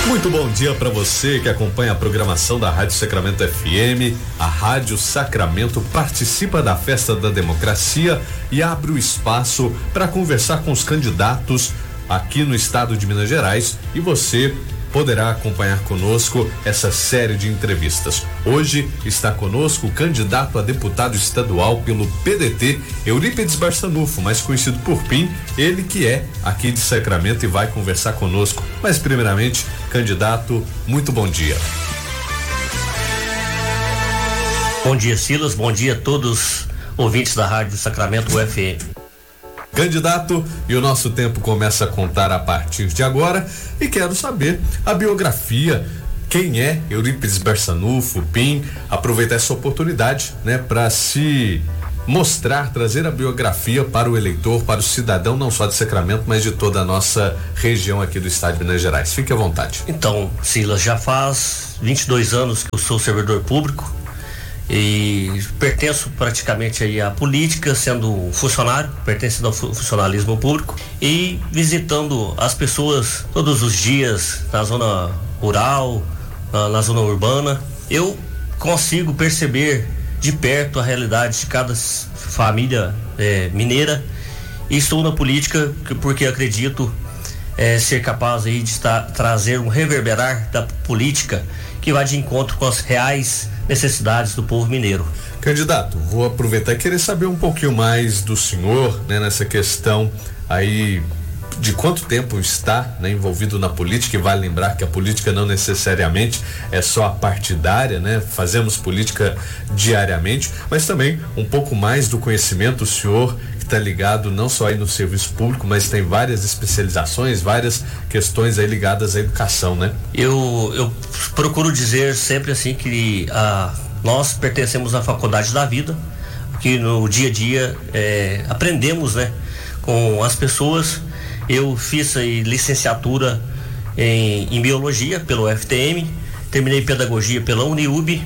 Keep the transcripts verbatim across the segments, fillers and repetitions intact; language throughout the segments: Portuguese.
Muito bom dia para você que acompanha a programação da Rádio Sacramento F M. A Rádio Sacramento participa da Festa da Democracia e abre o espaço para conversar com os candidatos aqui no estado de Minas Gerais, e você poderá acompanhar conosco essa série de entrevistas. Hoje está conosco o candidato a deputado estadual pelo P D T, Eurípides Barçanufo, mais conhecido por Pim, ele que é aqui de Sacramento e vai conversar conosco. Mas primeiramente, candidato, muito bom dia. Bom dia, Silas, bom dia a todos ouvintes da Rádio Sacramento U F M. Candidato, e o nosso tempo começa a contar a partir de agora, e quero saber a biografia, quem é Eurípides Barçanufo, Pim, aproveitar essa oportunidade, né, para se mostrar, trazer a biografia para o eleitor, para o cidadão, não só de Sacramento, mas de toda a nossa região aqui do estado de Minas Gerais. Fique à vontade. Então, Silas, já faz vinte e dois anos que eu sou servidor público e pertenço praticamente aí à política, sendo funcionário, pertencendo ao funcionalismo público e visitando as pessoas todos os dias na zona rural, na, na zona urbana. Eu consigo perceber de perto a realidade de cada família é, mineira, e estou na política porque acredito é, ser capaz aí de estar, trazer um reverberar da política que vai de encontro com as reais necessidades do povo mineiro. Candidato, vou aproveitar e querer saber um pouquinho mais do senhor, né, nessa questão aí de quanto tempo está, né, envolvido na política, e vale lembrar que a política não necessariamente é só a partidária, né? Fazemos política diariamente, mas também um pouco mais do conhecimento. O senhor que está ligado não só aí no serviço público, mas tem várias especializações, várias questões aí ligadas à educação, né? Eu, eu procuro dizer sempre assim que a, nós pertencemos à faculdade da vida, que no dia a dia é, aprendemos, né, com as pessoas. Eu fiz aí licenciatura em, em biologia pelo U F T M, terminei pedagogia pela Uniub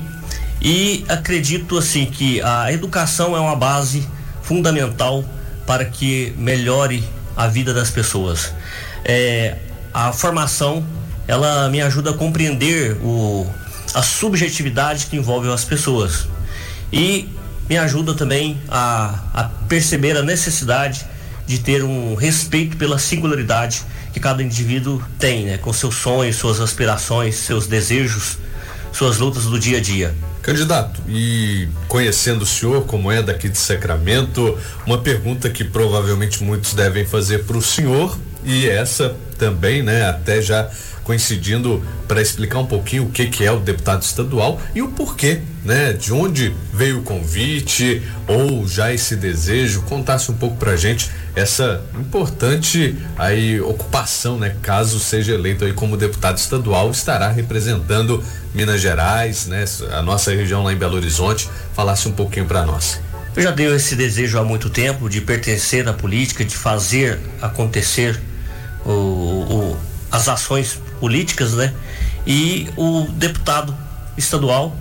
e acredito assim que a educação é uma base fundamental para que melhore a vida das pessoas. É, a formação, ela me ajuda a compreender o, a subjetividade que envolve as pessoas e me ajuda também a, a perceber a necessidade de ter um respeito pela singularidade que cada indivíduo tem, né, com seus sonhos, suas aspirações, seus desejos, suas lutas do dia a dia. Candidato, e conhecendo o senhor como é daqui de Sacramento, uma pergunta que provavelmente muitos devem fazer para o senhor, e essa também, né, até já coincidindo para explicar um pouquinho o que que é o deputado estadual e o porquê, né, de onde veio o convite ou já esse desejo. Contasse um pouco pra gente essa importante aí ocupação, né, caso seja eleito aí como deputado estadual, estará representando Minas Gerais, né, a nossa região lá em Belo Horizonte. Falasse um pouquinho para nós. Eu já tenho esse desejo há muito tempo de pertencer à política, de fazer acontecer o, o, as ações políticas, né? E o deputado estadual,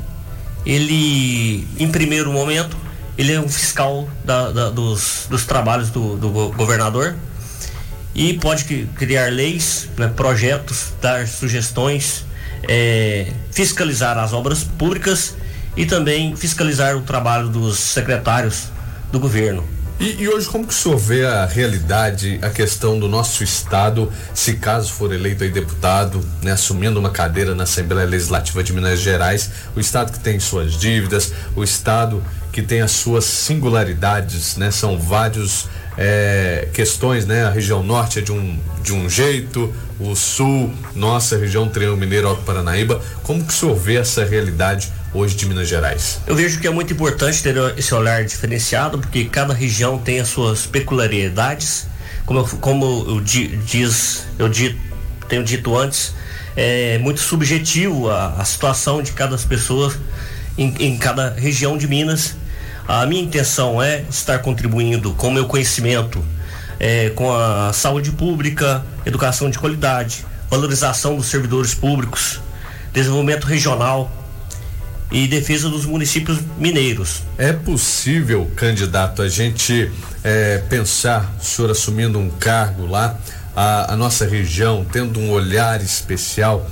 ele, em primeiro momento, ele é um fiscal da, da, dos, dos trabalhos do, do governador e pode criar leis, né, projetos, dar sugestões, é, fiscalizar as obras públicas e também fiscalizar o trabalho dos secretários do governo. E, e hoje, como que o senhor vê a realidade, a questão do nosso estado, se caso for eleito aí deputado, né, assumindo uma cadeira na Assembleia Legislativa de Minas Gerais, o estado que tem suas dívidas, o estado que tem as suas singularidades, né, são vários é, questões, né, a região norte é de um, de um jeito, o sul, nossa região Triângulo Mineiro, Alto Paranaíba. Como que o senhor vê essa realidade hoje de Minas Gerais? Eu vejo que é muito importante ter esse olhar diferenciado, porque cada região tem as suas peculiaridades. Como eu, como eu diz, eu di, tenho dito antes, é muito subjetivo a, a situação de cada pessoa em, em cada região de Minas. A minha intenção é estar contribuindo com o meu conhecimento, é, com a saúde pública, educação de qualidade, valorização dos servidores públicos, desenvolvimento regional e defesa dos municípios mineiros. É possível, candidato, a gente é, pensar, o senhor assumindo um cargo lá, a, a nossa região tendo um olhar especial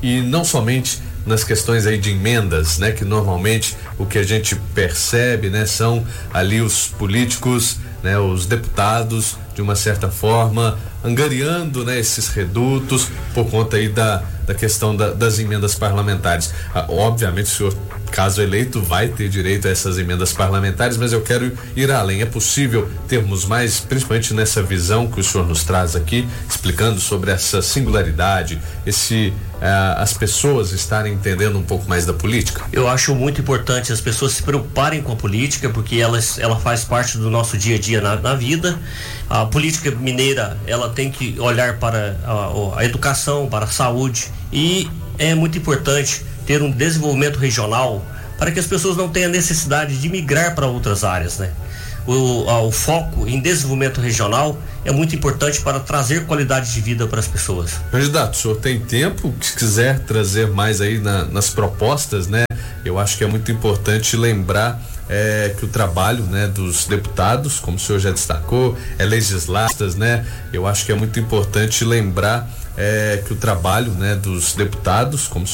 e não somente nas questões aí de emendas, né? Que normalmente o que a gente percebe, né? São ali os políticos, né? Os deputados, de uma certa forma, angariando, né? Esses redutos por conta aí da, da questão da, das emendas parlamentares. Ah, obviamente o senhor, caso eleito, vai ter direito a essas emendas parlamentares, mas eu quero ir além. É possível termos mais, principalmente nessa visão que o senhor nos traz aqui, explicando sobre essa singularidade, esse uh, as pessoas estarem entendendo um pouco mais da política? Eu acho muito importante as pessoas se preocuparem com a política, porque elas, ela faz parte do nosso dia a dia na, na vida. A política mineira, ela tem que olhar para a, a educação, para a saúde, e é muito importante ter um desenvolvimento regional para que as pessoas não tenham necessidade de migrar para outras áreas, né? O, a, o foco em desenvolvimento regional é muito importante para trazer qualidade de vida para as pessoas. Candidato, o senhor tem tempo, se quiser trazer mais aí na, nas propostas, né? Eu acho que é muito importante lembrar é, que o trabalho, né, dos deputados, como o senhor já destacou, é legislatas, né? Eu acho que é muito importante lembrar é, que o trabalho, né, dos deputados, como